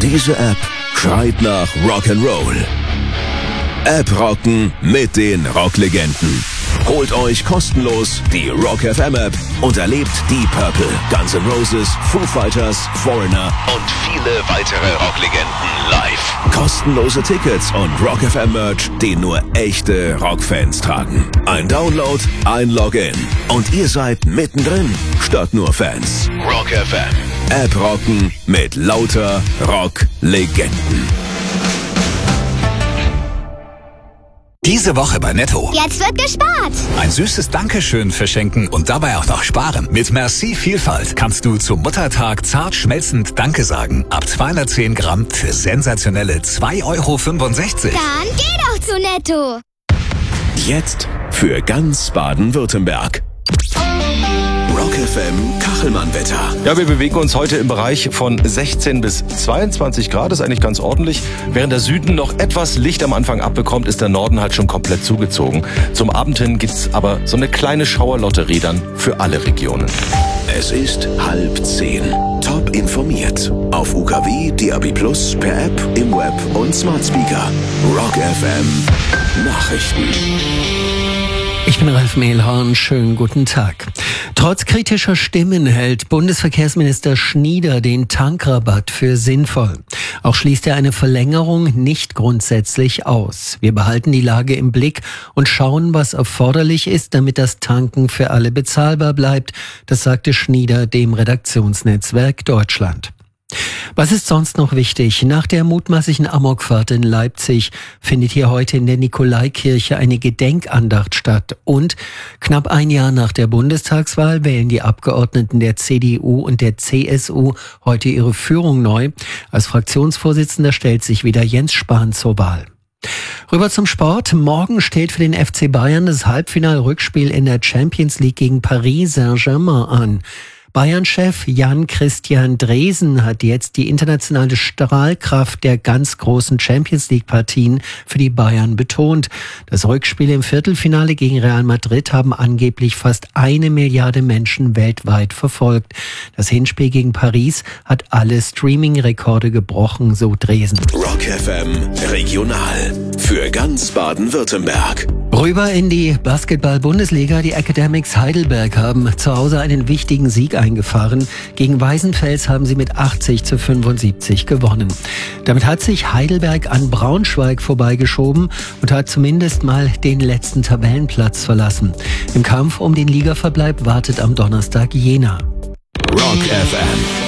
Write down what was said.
Diese App schreit nach Rock'n'Roll. App rocken mit den Rocklegenden. Holt euch kostenlos die Rock FM App und erlebt Deep Purple, Guns N' Roses, Foo Fighters, Foreigner und viele weitere Rocklegenden live. Kostenlose Tickets und Rock FM Merch, den nur echte Rockfans tragen. Ein Download, ein Login und ihr seid mittendrin statt nur Fans. Rock FM. App rocken mit lauter Rocklegenden. Diese Woche bei Netto. Jetzt wird gespart. Ein süßes Dankeschön verschenken und dabei auch noch sparen. Mit Merci Vielfalt kannst du zum Muttertag zart schmelzend Danke sagen. Ab 210 Gramm für sensationelle 2,65 €. Dann geh doch zu Netto. Jetzt für ganz Baden-Württemberg. Rock FM Kachelmann-Wetter. Ja, wir bewegen uns heute im Bereich von 16 bis 22 Grad. Das ist eigentlich ganz ordentlich. Während der Süden noch etwas Licht am Anfang abbekommt, ist der Norden halt schon komplett zugezogen. Zum Abend hin gibt's aber so eine kleine Schauerlotterie dann für alle Regionen. Es ist 9:30. Top informiert. Auf UKW, DAB+, per App, im Web und Smart Speaker. Rock FM Nachrichten. Ich bin Ralf Mehlhorn, schönen guten Tag. Trotz kritischer Stimmen hält Bundesverkehrsminister Schnieder den Tankrabatt für sinnvoll. Auch schließt er eine Verlängerung nicht grundsätzlich aus. Wir behalten die Lage im Blick und schauen, was erforderlich ist, damit das Tanken für alle bezahlbar bleibt. Das sagte Schnieder dem Redaktionsnetzwerk Deutschland. Was ist sonst noch wichtig? Nach der mutmaßlichen Amokfahrt in Leipzig findet hier heute in der Nikolaikirche eine Gedenkandacht statt. Und knapp ein Jahr nach der Bundestagswahl wählen die Abgeordneten der CDU und der CSU heute ihre Führung neu. Als Fraktionsvorsitzender stellt sich wieder Jens Spahn zur Wahl. Rüber zum Sport. Morgen steht für den FC Bayern das Halbfinal-Rückspiel in der Champions League gegen Paris Saint-Germain an. Bayern-Chef Jan-Christian Dresen hat jetzt die internationale Strahlkraft der ganz großen Champions-League-Partien für die Bayern betont. Das Rückspiel im Viertelfinale gegen Real Madrid haben angeblich fast 1 Milliarde Menschen weltweit verfolgt. Das Hinspiel gegen Paris hat alle Streaming-Rekorde gebrochen, so Dresen. Rock FM Regional für ganz Baden-Württemberg. Rüber in die Basketball-Bundesliga. Die Academics Heidelberg haben zu Hause einen wichtigen Sieg eingefahren. Gegen Weißenfels haben sie mit 80-75 gewonnen. Damit hat sich Heidelberg an Braunschweig vorbeigeschoben und hat zumindest mal den letzten Tabellenplatz verlassen. Im Kampf um den Ligaverbleib wartet am Donnerstag Jena. Rock FM